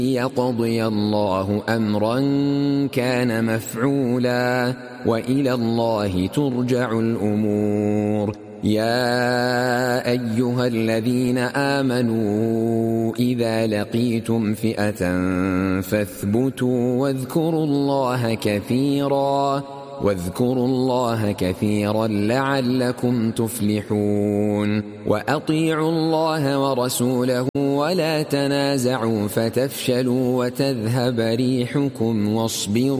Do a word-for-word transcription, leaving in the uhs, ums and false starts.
ليقضي الله أمرا كان مفعولا وإلى الله ترجع الأمور. يا أيها الذين آمنوا إذا لقيتم فئة فاثبتوا واذكروا الله كثيرا واذكروا الله كثيرا لعلكم تفلحون. وأطيعوا الله ورسوله ولا تنازعوا فتفشلوا وتذهب ريحكم واصبروا